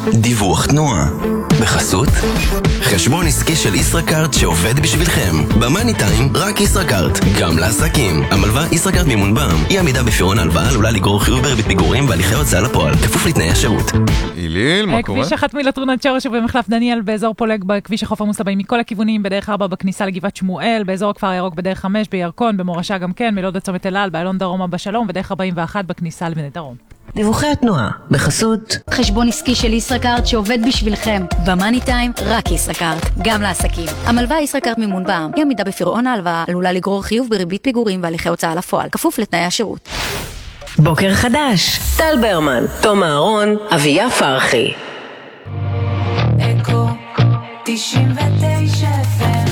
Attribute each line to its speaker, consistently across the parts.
Speaker 1: דיווח תנועה בחסות חשבון עסקי של ישראכרט שעובד בשבילכם. במאני טיים רק ישראכרט, גם לעסקים. המלווה ישראכרט מימון בע"מ. אי עמידה בפירעון ההלוואה עלולה לגרור חיוב בריבית פיגורים והליכי הוצאה לפועל, כפוף לתנאי השירות.
Speaker 2: איליל, מה קורה?
Speaker 3: כביש 1 מלטרונת שורש ובמחלף דניאל באזור פולג בכביש החוף עמוס לבאים מכל הכיוונים, בדרך 4 בכניסה לגבעת שמואל, באזור הכפר הירוק בדרך 5 בירקון, במורשה גם כן, מלוד הצומת אל-על, באלון דרומה בשלום, בדרך 41 בכניסה לבני דרום.
Speaker 4: דיווחי התנועה בחסות
Speaker 5: חשבון עסקי של ישראכרט שעובד בשבילכם. במאני טיים רק ישראכרט, גם לעסקים. המלווה ישראכרט מימון בע"מ. אי עמידה בפירעון ההלוואה עלולה לגרור חיוב בריבית פיגורים והליכי הוצאה לפועל, כפוף לתנאי השירות.
Speaker 4: בוקר חדש, טל ברמן, תום אהרון, אביה פרחי.
Speaker 6: אקו 99 FM.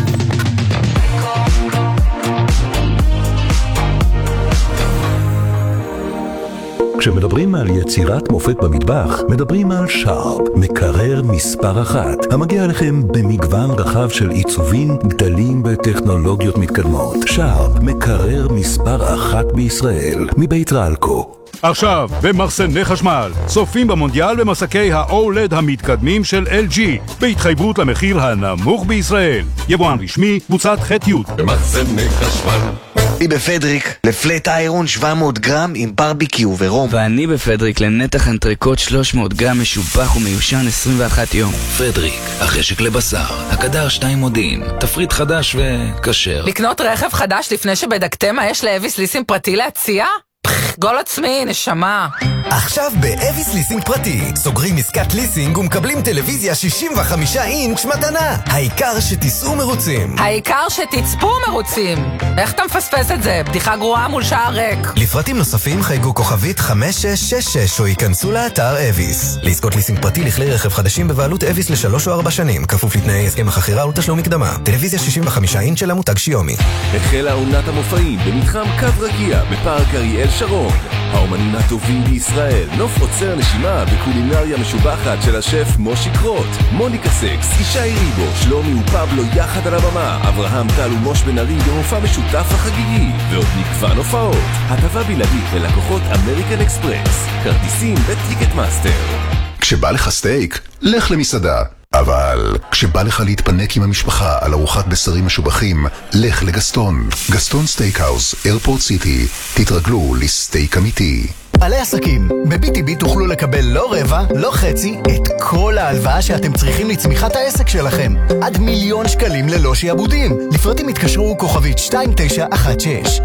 Speaker 7: כשמדברים על יצירת מופת במטבח, מדברים על שרפ, מקרר מספר 1, המגיע אליכם במגוון רחב של עיצובים, גדלים וטכנולוגיות מתקדמות. שרפ, מקרר מספר 1 בישראל, מבית רלקו.
Speaker 8: עכשיו, במחסני חשמל, צופים במונדיאל במסקי ה-OLED המתקדמים של LG, בהתחייבות למחיר הנמוך בישראל. יבואן רשמי, קבוצת ח'-י'.
Speaker 1: במחסני חשמל. אני בפדריק לפלט איירון 700 גרם עם ברביקיו ורום.
Speaker 9: ואני בפדריק לנתח אנטריקוט 300 גרם משובח ומיושן 21 יום.
Speaker 1: פדריק, החשק לבשר, הקדר 2 מודיעין, תפריט חדש וכשר.
Speaker 10: לקנות רכב חדש לפני שבדקתם מה יש לאביס ליסים פרטי להציע? גול עצמי, נשמה.
Speaker 11: עכשיו באביס ליסינג פרטי סוגרים עסקת ליסינג ומקבלים טלוויזיה 65 אינץ' מתנה. העיקר שתיסעו מרוצים.
Speaker 10: העיקר שתצפו מרוצים. איך אתה מפספס את זה? בדיחה גרועה מול שער ריק.
Speaker 11: לפרטים נוספים חייגו כוכבית 5666 או ייכנסו לאתר אביס. לעסקות ליסינג פרטי לכלי רכב חדשים בבעלות אביס ל3 או 4 שנים, כפוף לתנאי הסכם החכירה ותשלום מקדמה. טלוויזיה 65 אינץ' של המותג שיומי.
Speaker 12: החלה עונת המופעים במתחם קו רקיע בפארק אריאל שרון. האומנים הטובים בישראל, נוף עוצר נשימה בקולינריה משובחת של השף מושי קרוט, מוניקה סקס, ישי ריבו, שלומי ופבלו יחד על הבמה, אברהם טל ומוש בן ארי במופע משותף החגיגי, ועוד מגוון הופעות. הטבה בלעדית ללקוחות אמריקן אקספרס, כרטיסים וטיקט מאסטר.
Speaker 13: כשבא לך סטייק, לך למסעדה. אבל כשבא לך להתפנק עם המשפחה על ארוחת בשרים משובחים, לך לגסטון. גסטון סטייקהאוס, איירפורט סיטי. תתרגלו לסטייק אמיתי.
Speaker 11: בעלי עסקים, ב-BTB תוכלו לקבל לא רבע, לא חצי, את כל ההלוואה שאתם צריכים לצמיחת העסק שלכם. עד 1,000,000 שקלים ללא שיעבודים. לפרטים התקשרו כוכבית 2916.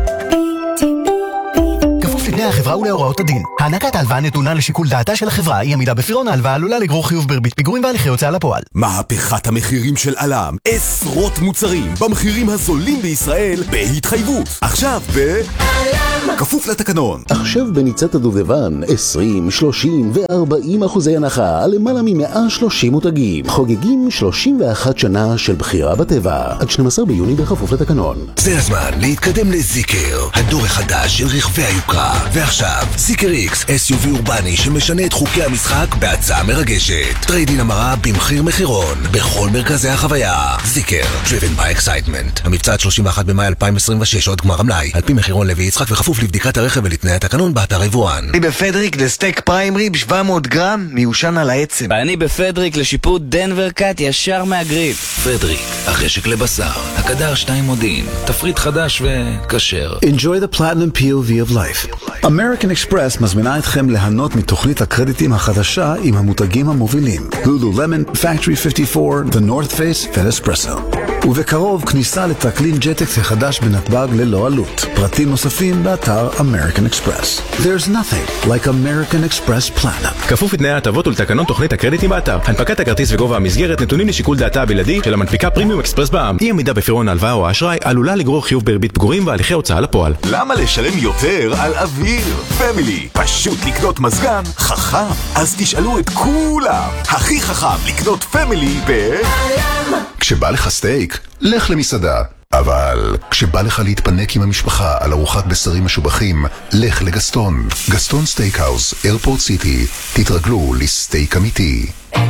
Speaker 11: כפוף לתנאי החברה ולהוראות הדין. הענקת ההלוואה נתונה לשיקול דעתה של החברה. אי עמידה בפירעון ההלוואה עלולה לגרור חיוב בריבית פיגורים והליכי הוצאה לפועל.
Speaker 12: מהפכת המחירים של עלם. עשרות מוצרים במחירים הזולים בישראל בהתחייבות. עכשיו עלם. כפוף לתקנון.
Speaker 14: עכשיו בניצת הדובדבן 20, 30 ו-40% הנחה על למעלה מ-130 מותגים. חוגגים 31 שנה של בחירה בטבע. עד 12 ביוני בכפוף לתקנון.
Speaker 1: זה הזמן להתקדם לזיקר, הדור החדש של רכבי היוקרה. ועכשיו, זיקר X, SUV אורבני שמשנה את חוקי המשחק בהצעה מרגשת. טריידין המרה במחיר מחירון, בכל מרכזי החוויה. זיקר, driven by excitement. המבצע עד 31 במאי 2026, עוד גמר המלאי. על פי מחירון לוי יצחק וכפוף לבדיקת הרכב ולתנאי התקנון באתר היבואן. אני בפדריק לסטייק פריים ריב 700 גרם מיושן על העצם.
Speaker 9: ואני בפדריק לשיפוט דנבר קאט ישר מהגריף.
Speaker 1: פדריק, החשק לבשר, הקדר 2 מודיעין, תפריט חדש וכשר.
Speaker 15: Enjoy the platinum POV of life. American Express מזמינה אתכם ליהנות מתוכנית הקרדיטים החדשה עם המותגים המובילים. Lululemon, Factory 54, The North Face ו-Espresso. ובקרוב כניסה לטרקלין ג'טקס החדש בנתב"ג ללא עלות. פרטים נוספים באתר American Express. There's nothing like American Express Platinum.
Speaker 16: כפוף לתנאי ההטבות ולתקנון תוכנית הקרדיטים באתר. הנפקת הכרטיס וגובה המסגרת נתונים לשיקול דעתה הבלעדי של המנפיקה פרימיום אקספרס בע"מ. אי עמידה בפירעון ההלוואה או האשראי עלולה לגרור חיוב בריבית פיגורים והליכי הוצאה לפועל.
Speaker 12: למה לשלם יותר על אוויר? פמילי, פשוט לקנות מזגן חכם. אז תשאלו את כולם. הכי חכם לקנות פמילי
Speaker 13: כשבא לך סטייק, לך למסעדה. אבל כשבא לך להתפנק עם המשפחה על ארוחת בשרים משובחים, לך לגסטון. גסטון סטייקהאוס, איירפורט סיטי. תתרגלו לסטייק אמיתי.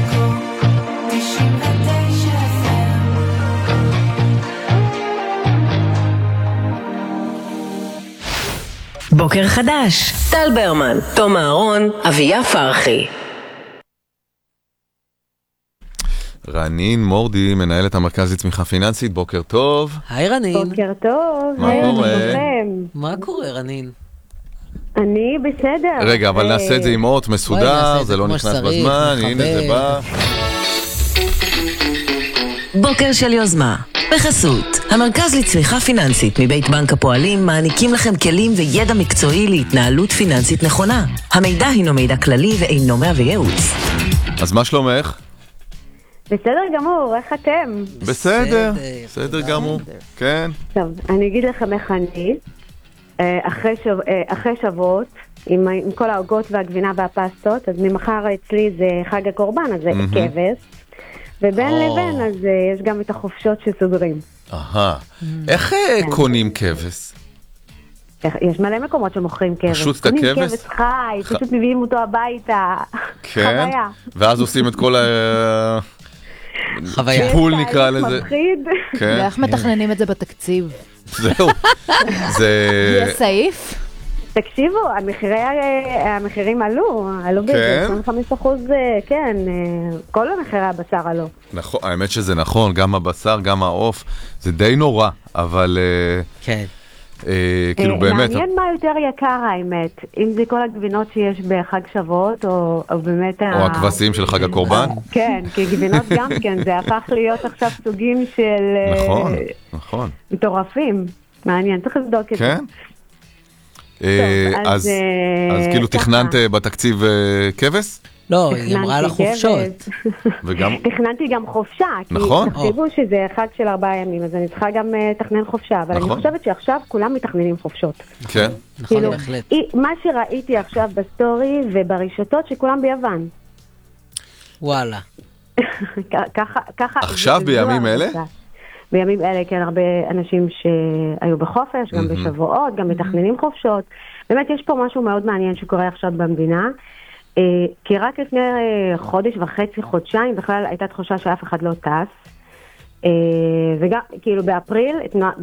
Speaker 4: בוקר חדש, טל ברמן, תום אהרון, אביה פרחי.
Speaker 2: רנין מורדי, מנהלת המרכז לצמיחה פיננסית, בוקר טוב.
Speaker 17: היי רנין.
Speaker 18: בוקר טוב.
Speaker 2: מה קורה?
Speaker 17: מה קורה רנין?
Speaker 18: אני בסדר.
Speaker 2: רגע, אבל נעשה את זה עם אות מסודר, זה לא נכנס בזמן, הנה זה בא.
Speaker 4: בוקר של יוזמה. בחסות, המרכז לצמיחה פיננסית מבית בנק הפועלים מעניקים לכם כלים וידע מקצועי להתנהלות פיננסית נכונה. המידע הינו מידע כללי ואינו מהווה ייעוץ.
Speaker 2: אז מה שלומך?
Speaker 18: בסדר גמור, איך אתם?
Speaker 2: בסדר, בסדר גמור, כן.
Speaker 18: טוב, אני אגיד לכם איך אני, אחרי שבועות, עם כל העוגות והגבינה והפסטות, אז ממחר אצלי זה חג הקורבן, אז זה כבש. ובין לבין, אז יש גם את החופשות שסוגרים.
Speaker 2: איך קונים כבש?
Speaker 18: יש מלא מקומות שמוכרים כבש.
Speaker 2: פשוט את הכבש?
Speaker 18: קונים כבש חי, פשוט מביאים אותו הביתה.
Speaker 2: כן? ואז עושים את כל טיפול נקרא לזה.
Speaker 3: ואיך מתכננים את זה בתקציב?
Speaker 2: זהו.
Speaker 3: יש סעיף?
Speaker 18: תקשיבו, המחירים עלו ב-25%, כן, כל המחירי הבשר עלו.
Speaker 2: נכון, האמת שזה נכון, גם הבשר, גם העוף, זה די נורא, אבל
Speaker 17: כן.
Speaker 2: כאילו באמת.
Speaker 18: מעניין מה יותר יקר האמת, אם זה כל הגבינות שיש בחג שבועות, או באמת...
Speaker 2: או הכבשים של חג הקורבן?
Speaker 18: כן, כי גבינות גם כן, זה הפך להיות עכשיו סוגים של...
Speaker 2: נכון, נכון.
Speaker 18: מטורפים, מעניין, צריך לבדוק את זה.
Speaker 2: כן? אז כאילו תכננת בתקציב כבש?
Speaker 17: לא, היא אמרה על החופשות.
Speaker 18: תכננתי גם חופשה, כי תחשבו שזה חג של 4 ימים, אז אני צריכה גם תכנן חופשה, אבל אני חושבת שעכשיו כולם מתכננים חופשות.
Speaker 2: כן.
Speaker 17: נכון, בהחלט.
Speaker 18: מה שראיתי עכשיו בסטורי וברשתות שכולם ביוון.
Speaker 17: וואלה.
Speaker 18: ככה...
Speaker 2: עכשיו בימים אלה?
Speaker 18: בימים אלה, כן, הרבה אנשים שהיו בחופש, גם בשבועות, גם מתכננים חופשות. באמת, יש פה משהו מאוד מעניין שקורה עכשיו במדינה, כי רק לפני חודש וחצי, חודשיים, בכלל הייתה תחושה שאף אחד לא טס. וגם, כאילו, באפריל,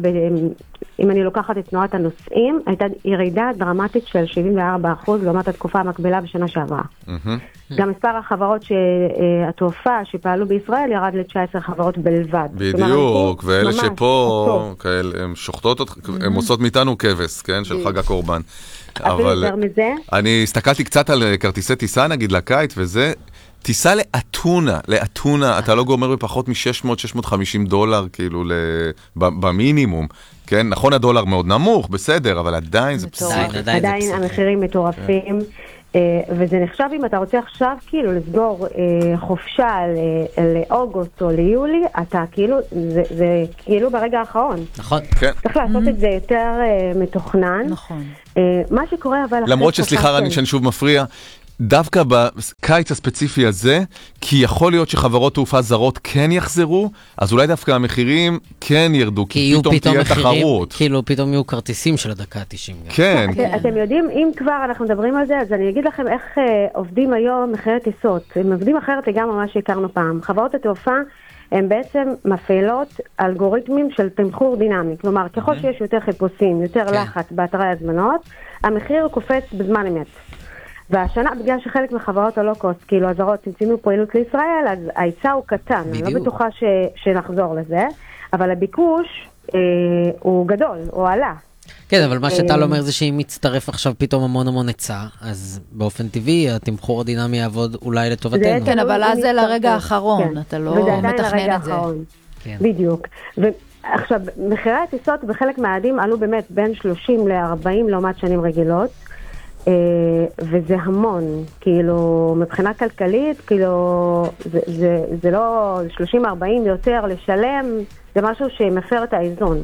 Speaker 18: אם אני לוקחת את תנועת הנוסעים, הייתה ירידה דרמטית של 74% לעומת התקופה המקבילה בשנה שעברה. גם מספר החברות התעופה שפעלו בישראל ירד ל-19 חברות בלבד.
Speaker 2: בדיוק, ואלה שפה, הן שוחטות, הן עושות מאיתנו כבש, כן, של חג הקורבן. אבל אני הסתכלתי קצת על כרטיסי טיסה, נגיד, לקיץ, וזה... טיסה לאתונה, אתה לא גומר בפחות $600-650, כאילו, במינימום, כן? נכון, הדולר מאוד נמוך, בסדר, אבל עדיין זה פסיק.
Speaker 18: עדיין המחירים מטורפים, וזה נחשב, אם אתה רוצה עכשיו, כאילו, לסגור חופשה לאוגוסט או ליולי, אתה כאילו, זה כאילו ברגע האחרון.
Speaker 17: נכון.
Speaker 18: צריך לעשות את זה יותר מתוכנן.
Speaker 3: נכון.
Speaker 18: מה שקורה, אבל...
Speaker 2: למרות שסליחה, רני, שאני שוב מפריע, דווקא בקיץ הספציפי הזה, כי יכול להיות שחברות תעופה זרות כן יחזרו, אז אולי דווקא המחירים כן ירדו, כי פתאום תהיה תחרות.
Speaker 17: כאילו פתאום יהיו כרטיסים של הדקה 90.
Speaker 2: כן.
Speaker 18: אתם יודעים, אם כבר אנחנו מדברים על זה, אז אני אגיד לכם איך עובדים היום מחירי טיסות. הם עובדים אחרת לגמרי מה שהכרנו פעם. חברות התעופה הן בעצם מפעילות אלגוריתמים של תמחור דינמי. כלומר, ככל שיש יותר חיפושים, יותר לחץ באתרי הזמנות, המחיר קופץ בזמן אמת. והשנה, בגלל שחלק מחברות הלוקוסט, כאילו הזרות צמצמו פעילות לישראל, אז ההיצע הוא קטן. אני לא בטוחה שנחזור לזה, אבל הביקוש הוא גדול, הוא עלה.
Speaker 17: כן, אבל מה שאתה לא אומר זה שאם מצטרף עכשיו פתאום המון היצע, אז באופן טבעי התמחור הדינמי יעבוד אולי לטובתנו.
Speaker 3: כן, אבל אז זה לרגע האחרון, אתה לא מתכנן את זה.
Speaker 18: בדיוק. ועכשיו, מחירי הטיסות בחלק מהעדים עלו באמת בין 30 ל-40 לעומת שנים רגילות, וזה המון, כאילו, מבחינה כלכלית, כאילו, זה לא 30-40 יותר לשלם, זה משהו שמפר את האיזון.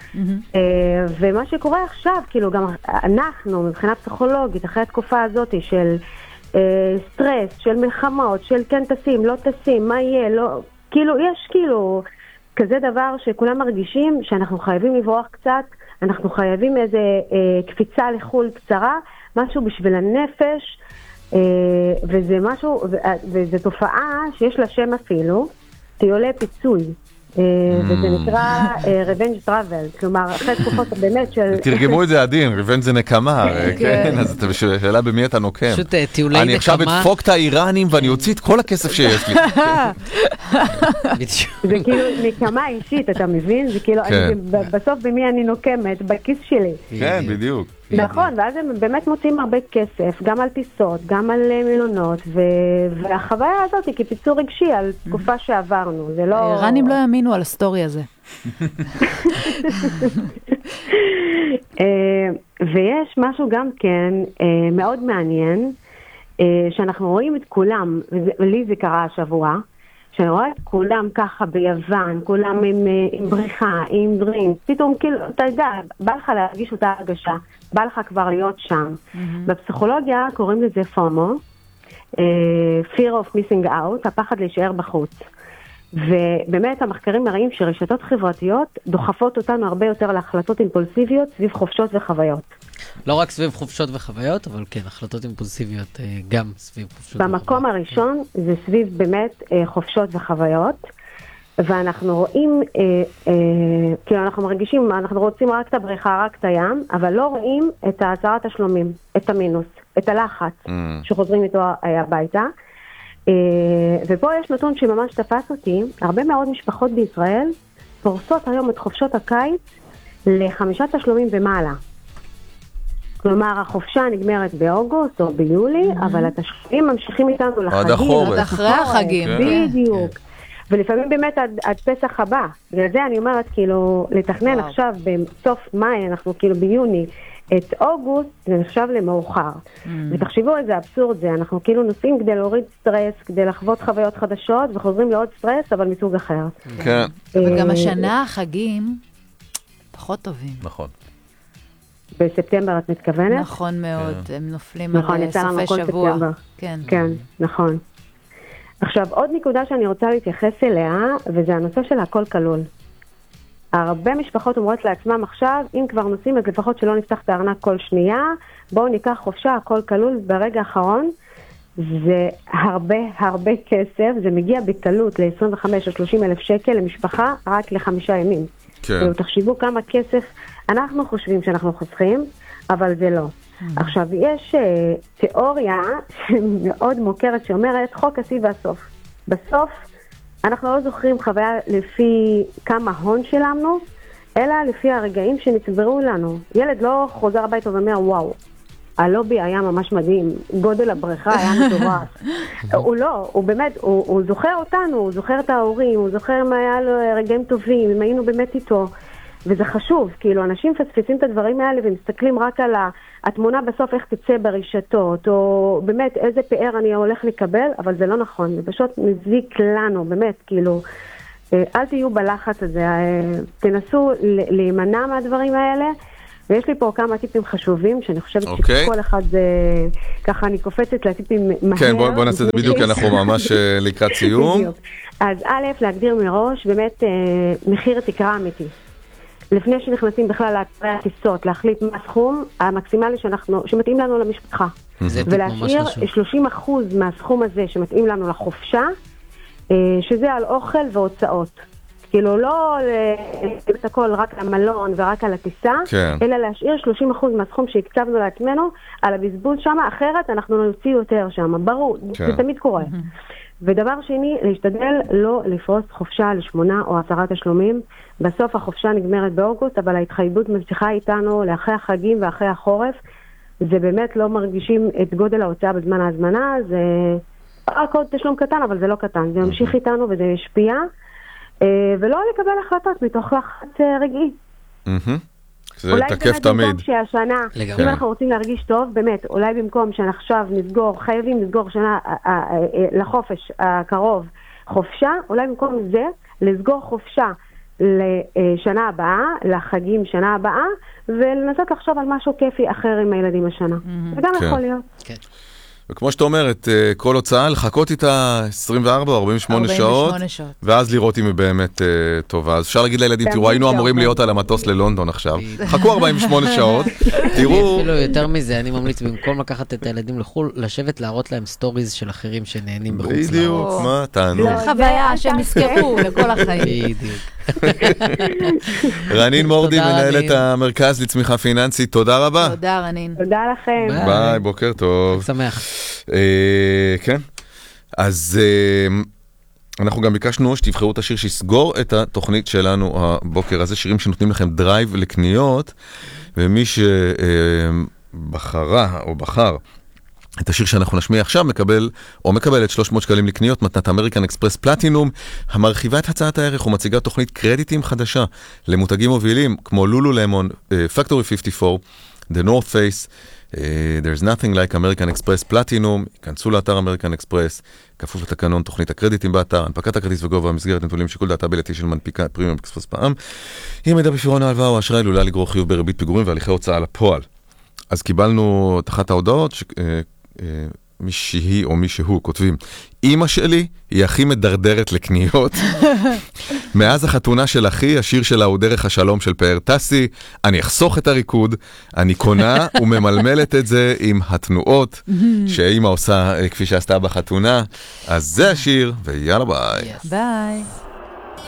Speaker 18: ומה שקורה עכשיו, כאילו, גם אנחנו, מבחינה פסיכולוגית, אחרי התקופה הזאת של סטרס, של מלחמות, של כן טסים, לא טסים, מה יהיה, לא, כאילו, יש כאילו כזה דבר שכולם מרגישים שאנחנו חייבים לברוח קצת, אנחנו חייבים איזה קפיצה לחול קצרה, משהו בשביל הנפש, וזה משהו, וזו תופעה שיש לה שם אפילו, טיולי פיצוי. וזה נקרא Revenge Travel, כלומר, אחרי תקופות באמת של...
Speaker 2: תרגמו את זה עדין, Revenge זה נקמה, כן, אז שאלה במי אתה נוקם.
Speaker 17: פשוט טיולי נקמה.
Speaker 2: אני עכשיו אדפוק את האיראנים ואני אוציא את כל הכסף שיש לי.
Speaker 18: זה כאילו נקמה אישית, אתה מבין? זה כאילו, בסוף במי אני נוקמת, בכיס שלי.
Speaker 2: כן, בדיוק.
Speaker 18: נכון, ואז הם באמת מוצאים הרבה כסף, גם על טיסות, גם על מלונות, והחוויה הזאת היא כפיצור רגשי על תקופה שעברנו, זה לא...
Speaker 3: האיראנים לא יאמינו על הסטורי הזה.
Speaker 18: ויש משהו גם כן מאוד מעניין, שאנחנו רואים את כולם, ולי זה קרה השבוע, שאני רואה את כולם ככה ביוון, כולם עם בריחה, עם דרינק, פתאום כאילו, אתה יודע, בא לך להרגיש אותה הרגשה, בא לך כבר להיות שם. בפסיכולוגיה קוראים לזה פומו, fear of missing out, הפחד להישאר בחוץ. ובאמת המחקרים מראים שרשתות חברתיות דוחפות אותנו הרבה יותר להחלטות אימפולסיביות סביב חופשות וחוויות.
Speaker 17: לא רק סביב חופשות וחוויות, אבל כן, החלטות אימפולסיביות גם סביב חופשות וחוויות.
Speaker 18: במקום הראשון זה סביב באמת חופשות וחוויות, ואנחנו רואים, כאילו אנחנו מרגישים, אנחנו רוצים רק את הבריכה, רק את הים, אבל לא רואים את הצהרת השלומים, את המינוס, את הלחץ שחוזרים איתו הביתה. ופה יש נתון שממש תפס אותי, הרבה מאוד משפחות בישראל פורסות היום את חופשות הקיץ ל5 תשלומים ומעלה. כלומר, החופשה נגמרת באוגוסט או ביולי, אבל התשלומים ממשיכים איתנו לחגים.
Speaker 2: עד החורף.
Speaker 3: עד אחרי החגים.
Speaker 18: בדיוק. ולפעמים באמת עד פסח הבא. בגלל זה אני אומרת, כאילו, לתכנן עכשיו בסוף מאי, אנחנו כאילו ביוני, את אוגוסט זה נחשב למאוחר. ותחשבו איזה אבסורד זה, אנחנו כאילו נוסעים כדי להוריד סטרס, כדי לחוות חוויות חדשות, וחוזרים לעוד סטרס, אבל מסוג אחר.
Speaker 2: כן.
Speaker 3: וגם השנה החגים פחות טובים.
Speaker 2: נכון.
Speaker 18: בספטמבר את מתכוונת?
Speaker 3: נכון מאוד, הם נופלים על סופי שבוע.
Speaker 18: כן, נכון. עכשיו, עוד נקודה שאני רוצה להתייחס אליה, וזה הנושא של הכל כלול. הרבה משפחות אומרות לעצמם עכשיו, אם כבר נוסעים, אז לפחות שלא נפתח את הארנק כל שנייה, בואו ניקח חופשה, הכל כלול. ברגע האחרון, זה הרבה כסף, זה מגיע בקלות ל-25 או 30 אלף שקל למשפחה, רק ל5 ימים. כן. תחשבו כמה כסף אנחנו חושבים שאנחנו חוסכים, אבל זה לא. עכשיו, יש תיאוריה מאוד מוכרת שאומרת חוק השיא והסוף. בסוף, אנחנו לא זוכרים חוויה לפי כמה הון שלנו, אלא לפי הרגעים שנצברו לנו. ילד לא חוזר הביתה ואומר, וואו, הלובי היה ממש מדהים, גודל הבריכה היה מטורף. הוא לא, הוא באמת, הוא זוכר אותנו, הוא זוכר את ההורים, הוא זוכר מה היה לו רגעים טובים, אם היינו באמת איתו. וזה חשוב, כאילו, אנשים פספסים את הדברים האלה ומסתכלים רק על התמונה בסוף איך תצא ברשתות, או באמת איזה פאר אני הולך לקבל, אבל זה לא נכון, זה פשוט מזיק לנו, באמת, כאילו, אל תהיו בלחץ הזה, תנסו להימנע מהדברים האלה, ויש לי פה כמה טיפים חשובים, שאני חושבת שכל אחד, ככה אני קופצת לטיפים מהר.
Speaker 2: כן, בוא נעשה את זה בדיוק, אנחנו ממש לקראת סיום.
Speaker 18: אז א', להגדיר מראש, באמת, מחיר תקרה אמיתי. לפני שנכנסים בכלל להקרי הטיסות, להחליט מה הסכום המקסימלי שמתאים לנו למשפחה. ולהשאיר 30% מהסכום הזה שמתאים לנו לחופשה, שזה על אוכל והוצאות. כאילו לא את הכל רק על המלון ורק על הטיסה, אלא להשאיר 30% מהסכום שהקצבנו לעצמנו על הבזבוז שם, אחרת אנחנו נוציא יותר שם, ברור, זה תמיד קורה. ודבר שני, להשתדל לא לפרוס חופשה ל8 או 10 תשלומים. בסוף החופשה נגמרת באוגוסט, אבל ההתחייבות ממשיכה איתנו לאחרי החגים ואחרי החורף. זה באמת לא מרגישים את גודל ההוצאה בזמן ההזמנה, זה רק עוד תשלום קטן, אבל זה לא קטן. זה ממשיך איתנו וזה משפיע, ולא לקבל החלטות מתוך לחץ רגעי.
Speaker 2: זה תקף תמיד.
Speaker 18: אולי במקום שהשנה, אם אנחנו רוצים להרגיש טוב, באמת, אולי במקום שעכשיו נסגור, חייבים לסגור שנה לחופש הקרוב חופשה, אולי במקום זה, לסגור חופשה לשנה הבאה, לחגים שנה הבאה, ולנסות לחשוב על משהו כיפי אחר עם הילדים השנה. זה גם יכול להיות.
Speaker 2: וכמו שאתה אומרת, כל הוצאה, לחכות איתה 24 או 48 שעות, ואז לראות אם היא באמת טובה. אז אפשר להגיד לילדים, תראו, היינו אמורים להיות על המטוס ללונדון עכשיו. חכו 48 שעות, תראו...
Speaker 17: אפילו יותר מזה, אני ממליץ במקום לקחת את הילדים לחול, לשבת להראות להם סטוריז של אחרים שנהנים בחוץ לארץ.
Speaker 2: בדיוק, מה, תענו.
Speaker 19: זה חוויה שהם יזכרו לכל החיים.
Speaker 17: בדיוק.
Speaker 2: רנין מורדי, מנהלת המרכז לצמיחה פיננסית, תודה רבה.
Speaker 19: תודה רנין.
Speaker 18: תודה לכם.
Speaker 2: ביי, בוקר טוב.
Speaker 17: שמח.
Speaker 2: כן, אז אנחנו גם ביקשנו שתבחרו את השיר שיסגור את התוכנית שלנו הבוקר הזה, שירים שנותנים לכם דרייב לקניות, ומי שבחרה או בחר את השיר שאנחנו נשמיע עכשיו מקבל או מקבלת 300 שקלים לקניות, מתנת אמריקן אקספרס פלטינום, המרחיבה את הצעת הערך ומציגה תוכנית קרדיטים חדשה למותגים מובילים כמו לולו למון, פקטורי 54, The North Face, There's nothing like American Express Platinum, כנסו לאתר אמריקן אקספרס, כפוף לתקנון תוכנית הקרדיטים באתר, הנפקת הכרטיס וגובה המסגרת נתונים שיקול דעתה בלעתי של מנפיקה פרימיום אקספרס פעם, היא מידע בפירעון ההלוואה או האשראי עלולה לגרור חיוב בריבית פיגורים והליכי הוצאה לפועל. אז קיבלנו את אחת ההודעות מישהי או מישהו כותבים, אמא שלי היא הכי מדרדרת לקניות. מאז החתונה של אחי, השיר שלה הוא דרך השלום של פאר טסי, אני אחסוך את הריקוד, אני קונה וממלמלת את זה עם התנועות שאמא עושה כפי שעשתה בחתונה. אז זה השיר, ויאללה ביי.
Speaker 19: ביי.